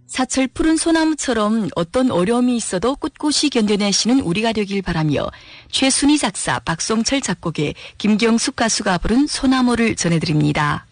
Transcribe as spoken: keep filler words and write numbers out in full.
사철 푸른 소나무처럼 어떤 어려움이 있어도 꿋꿋이 견뎌내시는 우리가 되길 바라며 최순희 작사, 박성철 작곡의 김경숙 가수가 부른 소나무를 전해드립니다.